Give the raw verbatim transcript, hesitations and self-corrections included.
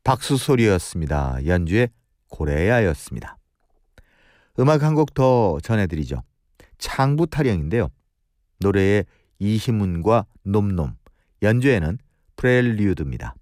박수 소리였습니다. 연주의 고레야였습니다. 음악 한 곡 더 전해드리죠. 창부타령인데요. 노래의 이희문과 놈놈, 연주에는 프렐류드입니다.